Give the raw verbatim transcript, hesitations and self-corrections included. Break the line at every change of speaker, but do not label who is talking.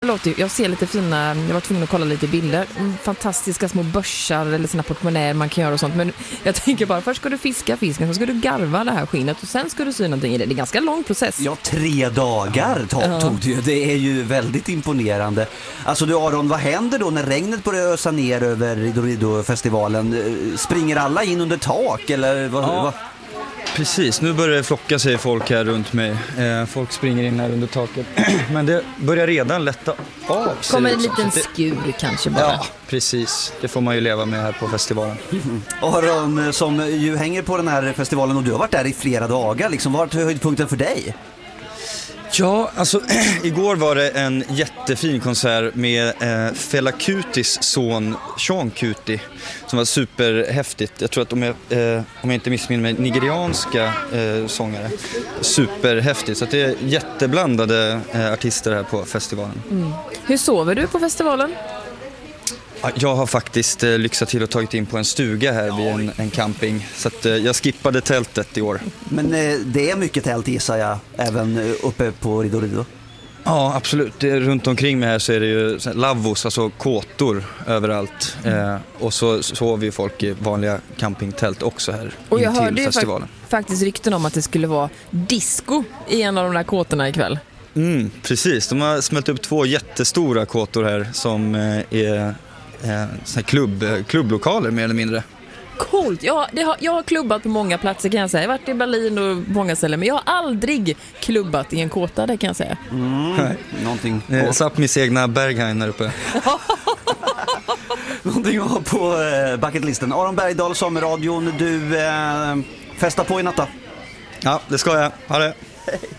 låter ju, jag ser lite fina, jag var tvungen att kolla lite bilder, fantastiska små börsar eller sina portmonnäer man kan göra och sånt, men jag tänker bara, först ska du fiska fisken, så ska du garva det här skinnet och sen ska du sy någonting i det. Det är en ganska lång process.
Ja, tre dagar tog, ja. tog det ju. Det är ju väldigt imponerande. Alltså du Aron, vad händer då när regnet börjar ösa ner över Ridå Ridå-festivalen? Springer alla in under tak eller vad?
Ja.
vad?
Precis, nu börjar det flocka sig folk här runt mig. Eh, folk springer in här under taket. Men det börjar redan lätta av sig.
Kommer en
liksom.
liten
det...
skur kanske bara.
Ja, precis. Det får man ju leva med här på festivalen.
Mm. Aron, som ju hänger på den här festivalen och du har varit där i flera dagar. Liksom, vad är höjdpunkten för dig?
Ja, alltså igår var det en jättefin konsert med eh, Fela Kutis son Sean Kuti som var superhäftigt. Jag tror att de är, eh, om jag inte missminner mig, nigerianska eh, sångare. Superhäftigt, så att det är jätteblandade eh, artister här på festivalen.
Mm. Hur sover du på festivalen?
Jag har faktiskt eh, lyxat till och tagit in på en stuga här vid en, en camping. Så att, eh, jag skippade tältet i år.
Men eh, det är mycket tält gissar jag, även eh, uppe på Ridå Ridå.
Ja, absolut. Det, runt omkring mig här så är det ju lavvos, alltså kåtor överallt. Eh, och så sover ju folk i vanliga campingtält också här
och jag
in
hörde
till
ju
festivalen.
Fakt- faktiskt rykten om att det skulle vara disco i en av de där kåtorna ikväll.
Mm, precis. De har smält upp två jättestora kåtor här som eh, är eh, såna klubb, klubblokaler mer eller mindre.
Coolt. Jag, det har, jag har klubbat på många platser kan jag säga. Jag har varit i Berlin och många ställen, men jag har aldrig klubbat i en kåta, det kan jag säga.
Mm, någonting på...
Eh, Sápmis egna Berghain här uppe.
Någonting att ha på eh, bucketlisten. Aron Bergdahl, Sommarradion. Du eh, festar på i natta.
Ja, det ska jag. Ha det.
Hej.